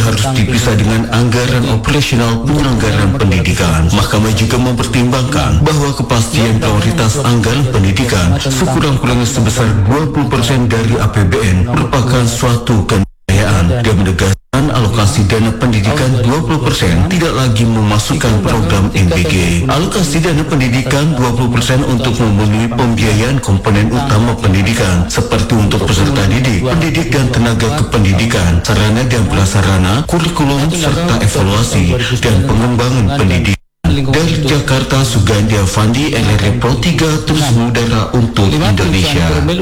harus dipisah dengan anggaran operasional penyelenggaraan pendidikan. Mahkamah juga mempertimbangkan bahwa kepastian prioritas anggaran pendidikan sekurang-kurangnya sebesar 20% dari APBN merupakan suatu keniscayaan dan menegaskan alokasi dana pendidikan 20% tidak lagi memasukkan program MBG. Alokasi dana pendidikan 20% untuk memenuhi pembiayaan komponen utama pendidikan seperti untuk peserta didik, pendidik dan tenaga kependidikan, sarana dan prasarana, kurikulum serta evaluasi dan pengembangan pendidikan. Dari Jakarta, Sugandi Avandi, LRI Pro 3 terus mengudara untuk Indonesia.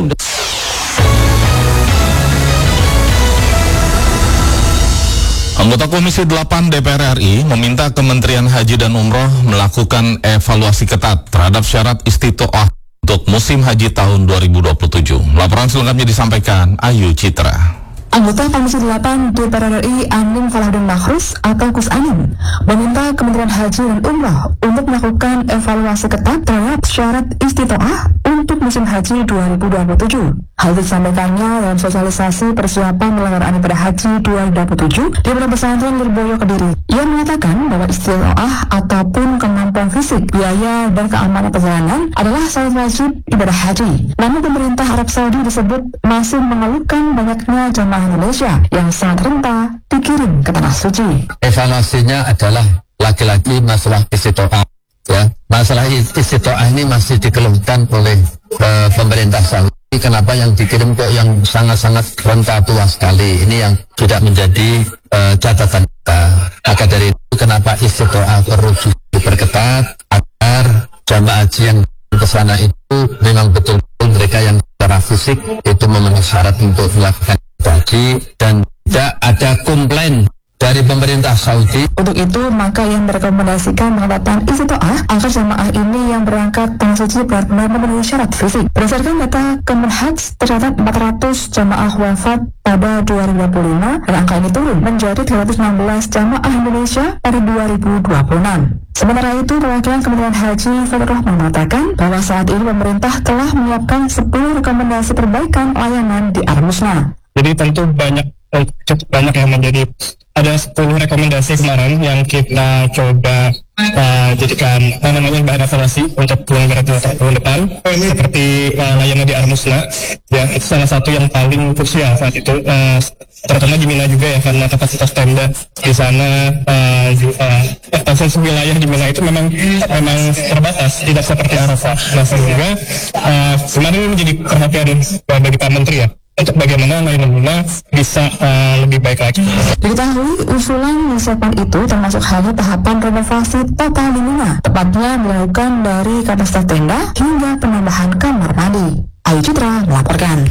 Anggota Komisi 8 DPR RI meminta Kementerian Haji dan Umroh melakukan evaluasi ketat terhadap syarat istiqoah untuk musim haji tahun 2027. Laporan selengkapnya disampaikan Ayu Citra. Anggota Komisi 8 DPR RI Amin Falahdin Makhrus atau Gus Amin meminta Kementerian Haji dan Umroh untuk melakukan evaluasi ketat terhadap syarat istiqoah untuk musim haji 2027. Hal itu disampaikannya dalam sosialisasi persiapan penyelenggaraan ibadah haji 2027 di Pondok Pesantren Lirboyo Kediri. Ia mengatakan bahwa istiqoah ataupun kemampuan fisik, biaya dan keamanan perjalanan adalah syarat wajib ibadah haji. Namun pemerintah Arab Saudi disebut masih mengeluhkan banyaknya jamaah Indonesia yang sangat rentan dikirim ke tanah suci. Evaluasinya adalah lagi-lagi masalah istiqoah. Ya, masalah istiqoah ini masih dikeluhkan oleh pemerintah Saudi. Kenapa yang dikirim kok yang sangat-sangat rentan tua sekali? Ini yang tidak menjadi catatan kita. Maka dari itu kenapa istiqoah perlu diperketat agar jamaah haji yang ke sana itu memang betul-betul mereka yang secara fisik itu memenuhi syarat untuk melakukan haji dan tidak ada komplain dari pemerintah Saudi. Untuk itu, maka yang merekomendasikan pengetatan istiqoah agar jamaah ini yang berangkat tanah suci benar-benar memenuhi syarat fisik. Berdasarkan data Kemenhaj, tercatat 400 jamaah wafat pada 2025 dan angka ini turun menjadi 316 jamaah Indonesia pada 2026. Sementara itu, perwakilan Kementerian Haji Fatur Rahman mengatakan bahwa saat ini pemerintah telah menyiapkan 10 rekomendasi perbaikan layanan di Armusna. Jadi tentu cukup banyak yang menjadi ada 10 rekomendasi kemarin yang kita coba jadikan bahan evaluasi untuk tahun depan, seperti layanan di Armusna yang itu salah satu yang paling krusial saat itu, terutama di Mina juga ya, karena kapasitas tenda di sana kapasitas wilayah di Mina itu memang terbatas, tidak seperti Arafah. Nah sehingga kemarin menjadi perhatian bagi Pak Menteri ya, untuk bagaimana layanan bisa lebih baik lagi. Diketahui usulan persiapan itu termasuk halnya tahapan renovasi total di Mina, tepatnya dilakukan dari kapasitas tenda hingga penambahan kamar mandi. Ayu Citra melaporkan.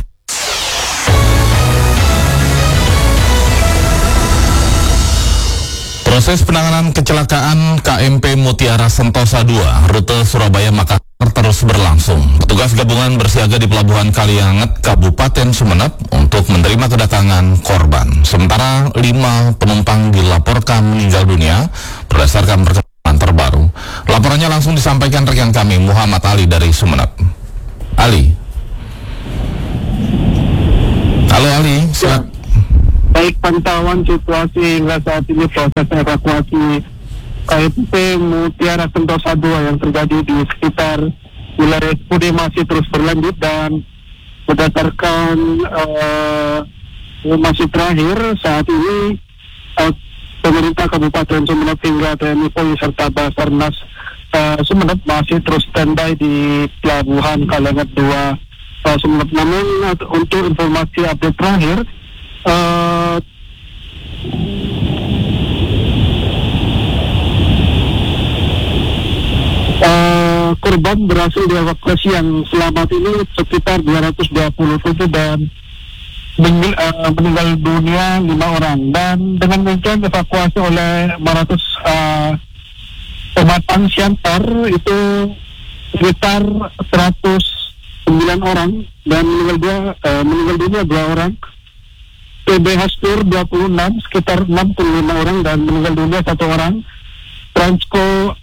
Proses penanganan kecelakaan KMP Mutiara Sentosa 2 rute Surabaya Makassar terus berlangsung. Petugas gabungan bersiaga di Pelabuhan Kalianget, Kabupaten Sumeneb untuk menerima kedatangan korban. Sementara 5 penumpang dilaporkan meninggal dunia berdasarkan perkembangan terbaru. Laporannya langsung disampaikan rekan kami Muhammad Ali dari Sumeneb. Ali. Halo Ali, silakan. Baik, pantauan situasi hingga saat ini proses evakuasi KMP Mutiara Sentosa 2 yang terjadi di sekitar wilayah Pudi masih terus berlanjut, dan berdasarkan masih terakhir saat ini pemerintah Kabupaten Sumeneb hingga TNI Polri serta Basarnas Sumeneb masih terus standby di Pelabuhan Kalianget 2 Sumeneb. Namun untuk informasi update terakhir, korban berhasil dievakuasi. Yang selamat ini sekitar 227 dan meninggal dunia 5 orang, dan dengan demikian evakuasi oleh 500 pematang Siantar itu sekitar 109 orang, dan meninggal dunia 2 orang. PBH Tour 26 sekitar 65 orang dan meninggal dunia 1 orang. Transco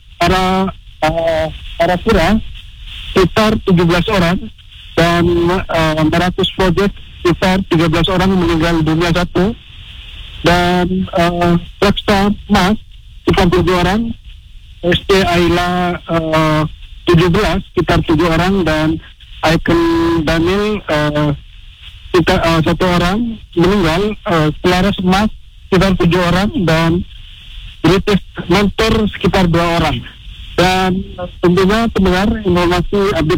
Arapura sekitar 17 orang, dan 400 Project sekitar 13 orang meninggal dunia 1. dan Raksa Mas sekitar 7 orang, ST Aila 17 sekitar 7 orang, dan Icon Daniel kita 1 orang meninggal, Selaras Mas sekitar 7 orang, dan British Mentor sekitar 2 orang. Dan tentunya pendengar, informasi update